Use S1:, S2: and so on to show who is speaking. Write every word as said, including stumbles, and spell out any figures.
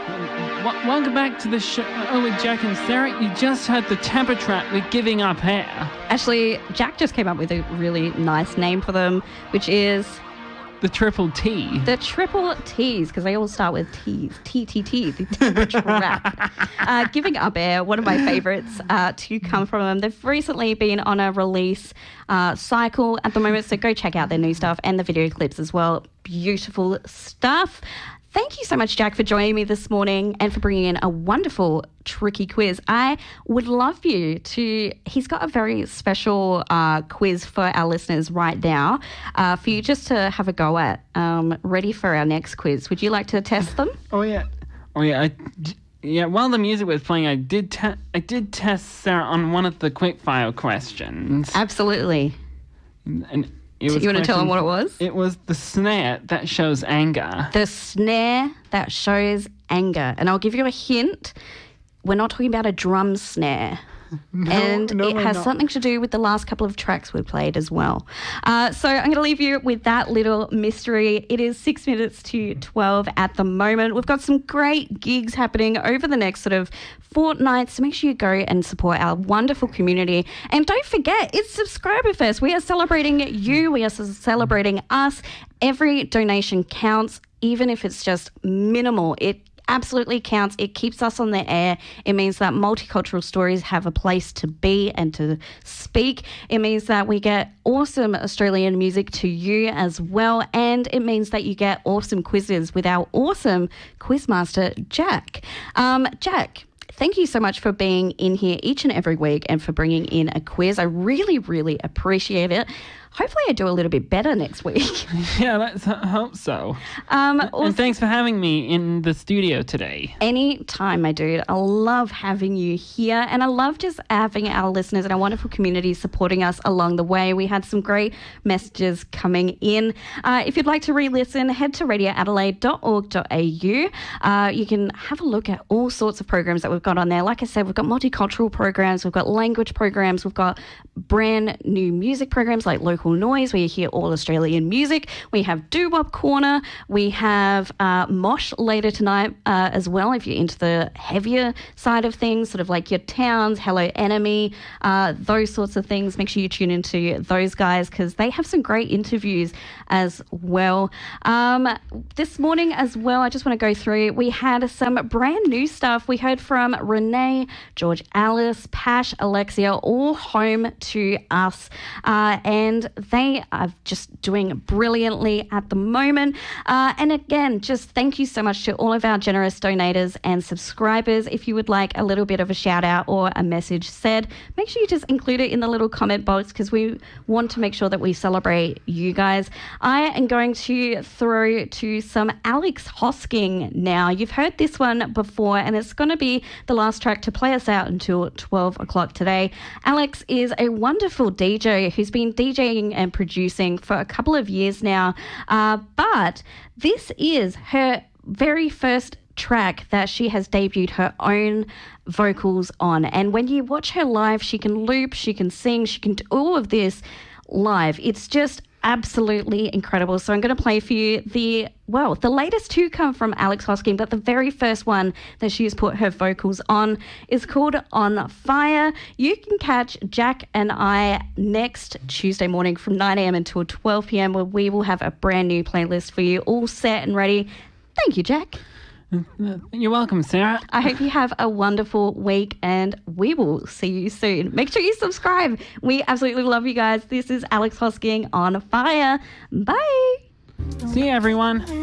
S1: W- welcome back to the show. Oh, with Jack and Sarah. You just heard the temper track with Giving Up Air.
S2: Actually, Jack just came up with a really nice name for them, which is...
S1: The Triple T.
S2: The Triple T's, because they all start with T's. T, T, T, the temper track. uh, Giving Up Air, one of my favourites uh, to come from them. They've recently been on a release uh, cycle at the moment, so go check out their new stuff and the video clips as well. Beautiful stuff. Thank you so much, Jack, for joining me this morning and for bringing in a wonderful, tricky quiz. I would love you to... He's got a very special uh, quiz for our listeners right now uh, for you just to have a go at. Um, ready for our next quiz. Would you like to test them?
S1: Oh, yeah. Oh, yeah. I, yeah, while the music was playing, I did, te- I did test Sarah on one of the quickfire questions.
S2: Absolutely.
S1: And... It was
S2: you want to tell them what it was?
S1: It was the snare that shows anger.
S2: The snare that shows anger. And I'll give you a hint. We're not talking about a drum snare.
S1: No,
S2: and
S1: no,
S2: it
S1: we're
S2: has
S1: not.
S2: something to do with the last couple of tracks we played as well. Uh, so I'm going to leave you with that little mystery. It is six minutes to twelve at the moment. We've got some great gigs happening over the next sort of fortnight, so make sure you go and support our wonderful community. And don't forget, it's Subscriber Fest. We are celebrating you. We are celebrating us. Every donation counts, even if it's just minimal. It absolutely counts. It keeps us on the air. It means that multicultural stories have a place to be and to speak. It means that we get awesome Australian music to you as well. And it means that you get awesome quizzes with our awesome quizmaster, Jack. Um, Jack, thank you so much for being in here each and every week and for bringing in a quiz. I really, really appreciate it. Hopefully I do a little bit better next week.
S1: Yeah, let's h- hope so.
S2: Um,
S1: and
S2: also,
S1: thanks for having me in the studio today.
S2: Any time, my dude. I love having you here, and I love just having our listeners and our wonderful community supporting us along the way. We had some great messages coming in. Uh, if you'd like to re-listen, head to radio adelaide dot org dot a u. Uh, you can have a look at all sorts of programs that we've got on there. Like I said, we've got multicultural programs, we've got language programs, we've got brand new music programs like Local Noise, where you hear all Australian music. We have Doo-Wop Corner. We have uh, Mosh later tonight uh, as well, if you're into the heavier side of things, sort of like your Towns, Hello Enemy, uh, those sorts of things. Make sure you tune into those guys because they have some great interviews as well. Um, this morning as well, I just want to go through, we had some brand new stuff. We heard from Renee, George Alice, Pash, Alexia, all home to us. Uh, and they are just doing brilliantly at the moment. Uh, and again, just thank you so much to all of our generous donators and subscribers. If you would like a little bit of a shout out or a message said, make sure you just include it in the little comment box because we want to make sure that we celebrate you guys. I am going to throw to some Alex Hosking now. You've heard this one before and it's going to be the last track to play us out until twelve o'clock today. Alex is a wonderful D J who's been DJing and producing for a couple of years now, uh, but this is her very first track that she has debuted her own vocals on. And when you watch her live, she can loop, she can sing, she can do all of this live. It's just absolutely incredible. So I'm going to play for you the, well, the latest two come from Alex Hosking, but the very first one that she has put her vocals on is called On Fire. You can catch Jack and I next Tuesday morning from nine a.m. until twelve p.m. where we will have a brand new playlist for you all set and ready. Thank you, Jack.
S1: You're welcome, Sarah.
S2: I hope you have a wonderful week and we will see you soon. Make sure you subscribe. We absolutely love you guys. This is Alex Hosking on Fire. Bye.
S1: See you, everyone.